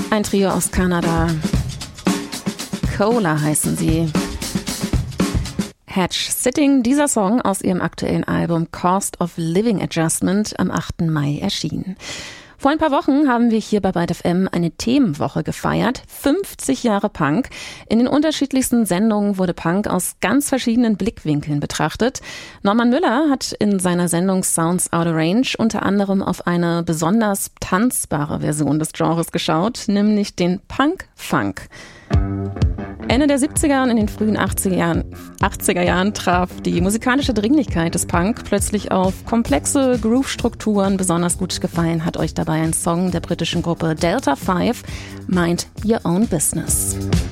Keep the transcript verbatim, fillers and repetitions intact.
Ein Trio aus Kanada. Cola heißen sie. Hatch Sitting, dieser Song aus ihrem aktuellen Album Cost of Living Adjustment, am achten Mai erschienen. Vor ein paar Wochen haben wir hier bei Byte F M eine Themenwoche gefeiert. fünfzig Jahre Punk. In den unterschiedlichsten Sendungen wurde Punk aus ganz verschiedenen Blickwinkeln betrachtet. Norman Müller hat in seiner Sendung Sounds Out of Range unter anderem auf eine besonders tanzbare Version des Genres geschaut, nämlich den Punk-Funk. Ende der siebziger und in den frühen achtziger Jahren, achtziger Jahren traf die musikalische Dringlichkeit des Punk plötzlich auf komplexe Groove-Strukturen. Besonders gut gefallen hat euch dabei ein Song der britischen Gruppe Delta Five, Mind Your Own Business.